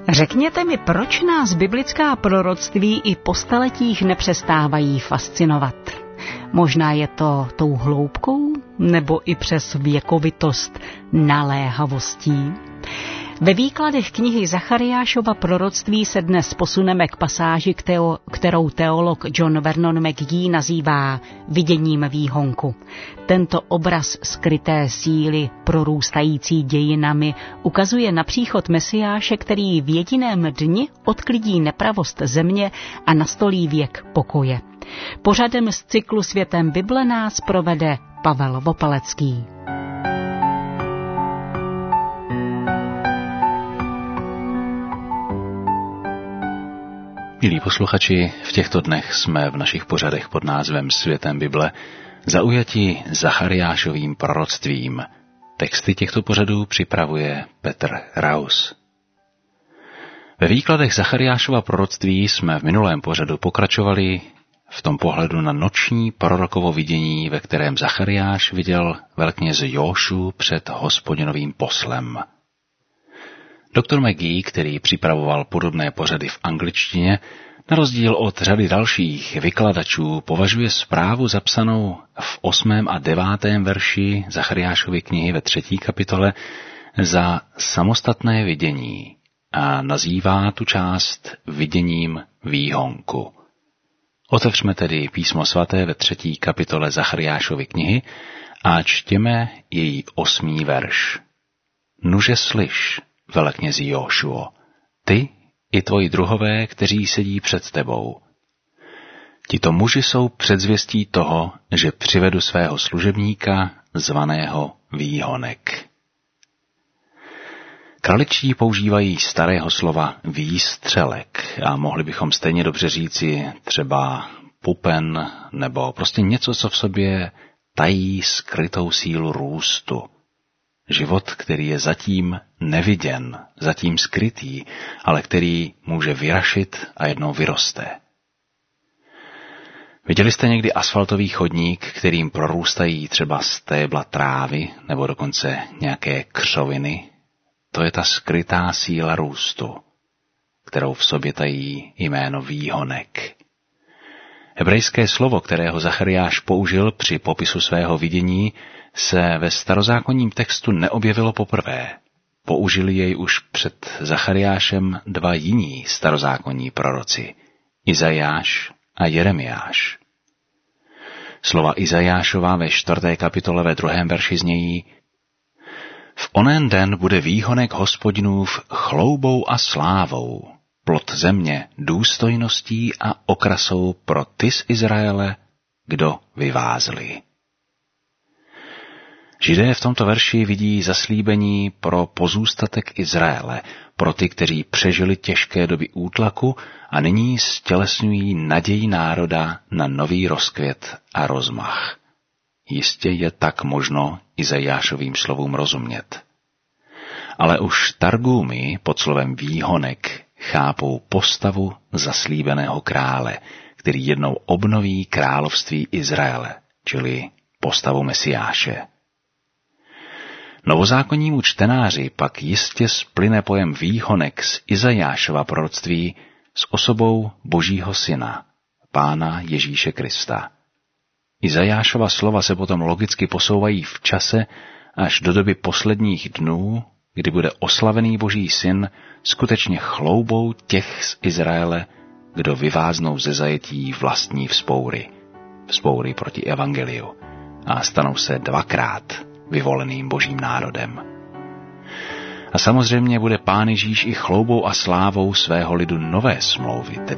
Řekněte mi, proč nás biblická proroctví i po staletích nepřestávají fascinovat? Možná je to tou hloubkou, nebo i přes věkovitost naléhavostí? Ve výkladech knihy Zachariášova proroctví se dnes posuneme k pasáži, kterou teolog John Vernon McGee nazývá viděním výhonku. Tento obraz skryté síly, prorůstající dějinami, ukazuje na příchod Mesiáše, který v jediném dni odklidí nepravost země a nastolí věk pokoje. Pořadem z cyklu Světem Bible nás provede Pavel Vopalecký. Milí posluchači, v těchto dnech jsme v našich pořadech pod názvem Světem Bible zaujati Zachariášovým proroctvím. Texty těchto pořadů připravuje Petr Raus. Ve výkladech Zachariášova proroctví jsme v minulém pořadu pokračovali v tom pohledu na noční prorokovo vidění, ve kterém Zachariáš viděl velkněze Jóšu před Hospodinovým poslem. Doktor McGee, který připravoval podobné pořady v angličtině, na rozdíl od řady dalších vykladačů považuje zprávu zapsanou v 8. a 9. verši Zachariášovy knihy ve 3. kapitole za samostatné vidění a nazývá tu část viděním výhonku. Otevřme tedy písmo svaté ve 3. kapitole Zachariášovy knihy a čtěme její 8. verš. Nuže slyš, veleknězi Jóšuo, ty i tvoji druhové, kteří sedí před tebou. Tito muži jsou předzvěstí toho, že přivedu svého služebníka, zvaného výhonek. Kraličtí používají starého slova výstřelek a mohli bychom stejně dobře říci třeba pupen nebo prostě něco, co v sobě tají skrytou sílu růstu. Život, který je zatím neviděn, zatím skrytý, ale který může vyrašit a jednou vyroste. Viděli jste někdy asfaltový chodník, kterým prorůstají třeba stébla trávy nebo dokonce nějaké křoviny? To je ta skrytá síla růstu, kterou v sobě tají jméno výhonek. Hebrejské slovo, kterého Zachariáš použil při popisu svého vidění, se ve starozákonním textu neobjevilo poprvé. Použili jej už před Zachariášem dva jiní starozákonní proroci, Izajáš a Jeremiáš. Slova Izajášova ve 4. kapitole ve 2. verši znějí: V onen den bude výhonek Hospodinův chloubou a slávou, plod země důstojností a okrasou pro ty z Izraele, kdo vyvázli. Židé v tomto verši vidí zaslíbení pro pozůstatek Izraele, pro ty, kteří přežili těžké doby útlaku a nyní stělesňují naději národa na nový rozkvět a rozmach. Jistě je tak možno Izajášovým slovům rozumět. Ale už Targúmy pod slovem výhonek chápou postavu zaslíbeného krále, který jednou obnoví království Izraele, čili postavu Mesiáše. Novozákonnímu čtenáři pak jistě splyne pojem výhonek z Izajášova proroctví s osobou Božího syna, Pána Ježíše Krista. Izajášova slova se potom logicky posouvají v čase až do doby posledních dnů, kdy bude oslavený Boží syn skutečně chloubou těch z Izraele, kdo vyváznou ze zajetí vlastní vzpoury proti evangeliu a stanou se dvakrát vyvoleným Božím národem. A samozřejmě bude Pán Ježíš i chloubou a slávou svého lidu nové smlouvy,